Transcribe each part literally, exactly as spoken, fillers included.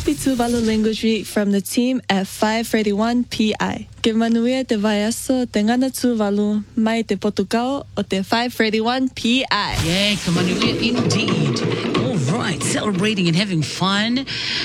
happy Tuvalu language week from the team at five thirty-one P I. Que manuia te vaiaso te ngana Tuvalu mai te Portugal o te five thirty-one P I. Yeah, que manuia indeed. All right, celebrating and having fun uh,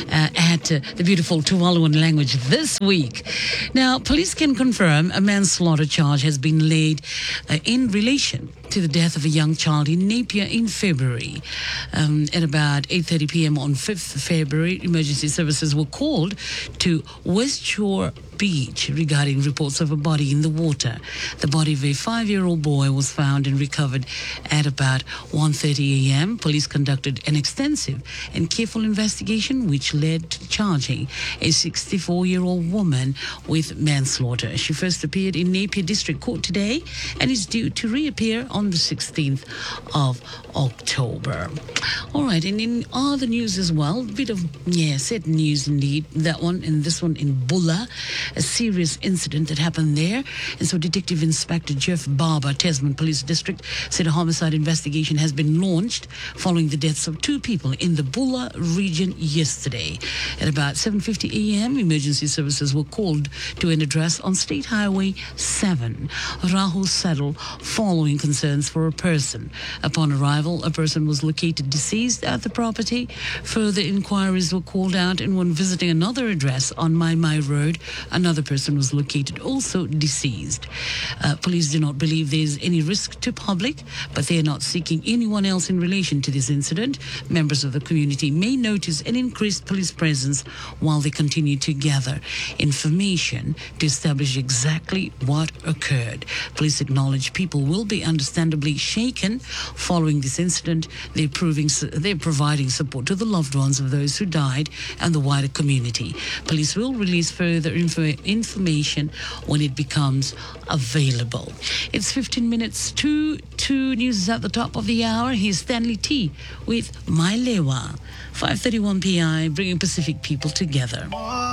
at uh, the beautiful Tuvaluan language this week. Now, police can confirm a manslaughter charge has been laid uh, in relation to the death of a young child in Napier in February. Um, at about eight thirty p.m. on fifth of February, emergency services were called to West Shore Beach regarding reports of a body in the water. The body of a five-year-old boy was found and recovered at about one thirty a.m. Police conducted an extensive and careful investigation which led to charging a sixty-four-year-old woman with manslaughter. She first appeared in Napier District Court today and is due to reappear on the sixteenth of October. All right, and in other news as well, a bit of, yeah, sad news indeed. That one and this one in Bulla, a serious incident that happened there. And so Detective Inspector Jeff Barber, Tasman Police District, said a homicide investigation has been launched following the deaths of two people in the Bulla region yesterday. At about seven fifty a.m., emergency services were called to an address on State Highway seven, Rahul Saddle, following concerns for a person. Upon arrival, a person was located deceased at the property. Further inquiries were called out, and when visiting another address on Mai Mai Road, another person was located also deceased. Uh, police do not believe there is any risk to public, but they are not seeking anyone else in relation to this incident. Members of the community may notice an increased police presence while they continue to gather information to establish exactly what occurred. Police acknowledge people will be understandably shaken following this incident. They're, proving, they're providing support to the loved ones of those who died and the wider community. Police will release further info information when it becomes available. It's fifteen minutes to two. News is at the top of the hour. Here's Stanley T with My Lewa. five thirty-one P I, bringing Pacific people together.